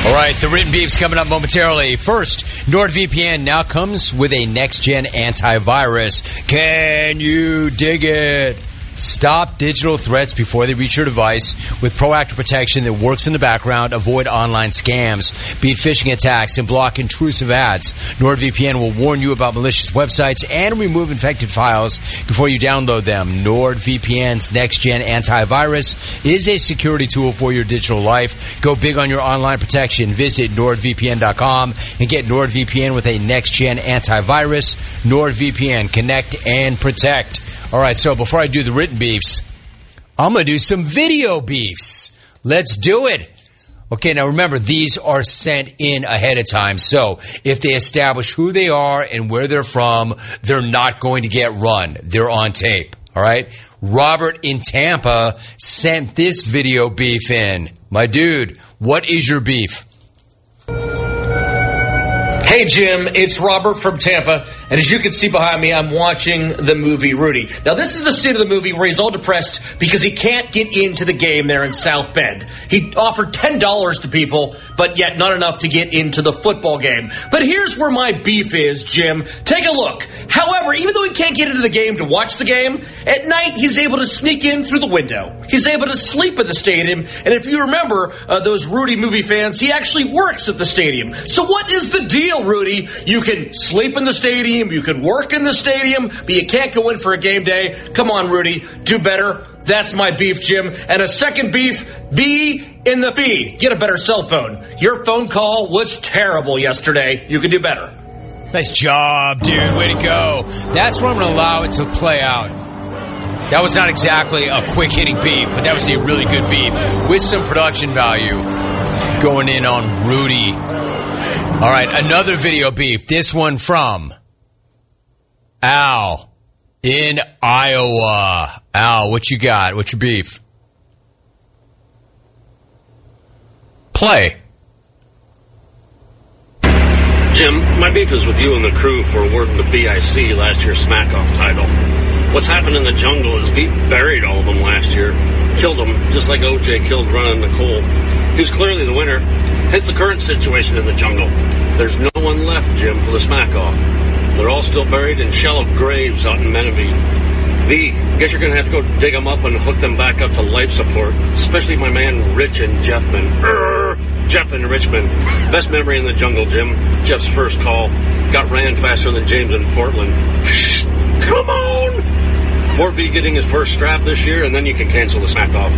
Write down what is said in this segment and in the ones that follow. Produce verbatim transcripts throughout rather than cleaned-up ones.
All right, the written beef's coming up momentarily. First, NordVPN now comes with a next-gen antivirus. Can you dig it? Stop digital threats before they reach your device with proactive protection that works in the background. Avoid online scams, beat phishing attacks, and block intrusive ads. NordVPN will warn you about malicious websites and remove infected files before you download them. NordVPN's next-gen antivirus is a security tool for your digital life. Go big on your online protection. Visit nord V P N dot com and get NordVPN with a next-gen antivirus. NordVPN. Connect and protect. All right, so before I do the written beefs, I'm going to do some video beefs. Let's do it. Okay, now remember, these are sent in ahead of time. So if they establish who they are and where they're from, they're not going to get run. They're on tape. All right? Robert in Tampa sent this video beef in. My dude, what is your beef? Hey, Jim, it's Robert from Tampa, and as you can see behind me, I'm watching the movie Rudy. Now, this is the scene of the movie where he's all depressed because he can't get into the game there in South Bend. He offered ten dollars to people, but yet not enough to get into the football game. But here's where my beef is, Jim. Take a look. However, even though he can't get into the game to watch the game, at night he's able to sneak in through the window. He's able to sleep at the stadium, and if you remember uh, those Rudy movie fans, he actually works at the stadium. So what is the deal, Rudy? You can sleep in the stadium, you can work in the stadium, but you can't go in for a game day. Come on, Rudy, do better. That's my beef, Jim. And a second beef, B in the fee. Get a better cell phone. Your phone call was terrible yesterday. You can do better. Nice job, dude. Way to go. That's where I'm going to allow it to play out. That was not exactly a quick-hitting beef, but that was a really good beef with some production value going in on Rudy. All right, another video beef. This one from Al in Iowa. Al, what you got? What's your beef? Play. Jim, my beef is with you and the crew for awarding the B I C last year's Smack-Off title. What's happened in the jungle is Veep buried all of them last year. Killed them, just like O J killed Ron and Nicole. He was clearly the winner. Hence the current situation in the jungle. There's no one left, Jim, for the Smack-Off. They're all still buried in shallow graves out in Menifee. V, guess you're going to have to go dig them up and hook them back up to life support, especially my man Rich in Jeffman. Urgh, Jeff in Richmond. Best memory in the jungle, Jim. Jeff's first call. Got ran faster than James in Portland. Psh, come on! More V getting his first strap this year, and then you can cancel the Smack-Off.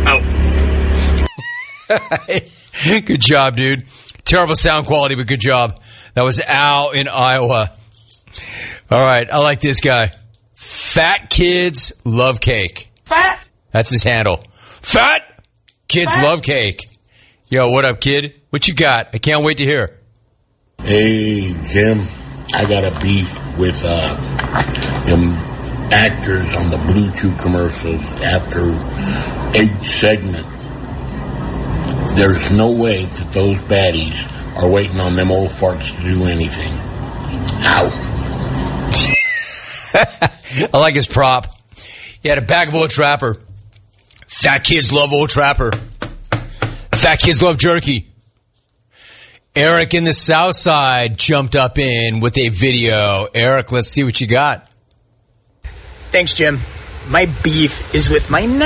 Out. Good job, dude. Terrible sound quality, but good job. That was Al in Iowa. All right, I like this guy. Fat kids love cake. Fat? That's his handle. Fat kids Fat. love cake. Yo, what up, kid? What you got? I can't wait to hear. Hey, Jim. I got a beef with uh, them actors on the Blue Chew commercials after each segment. There's no way that those baddies are waiting on them old farts to do anything. Ow. I like his prop. He had a bag of Old Trapper. Fat kids love Old Trapper. Fat kids love jerky. Eric in the South Side jumped up in with a video. Eric, let's see what you got. Thanks, Jim. My beef is with my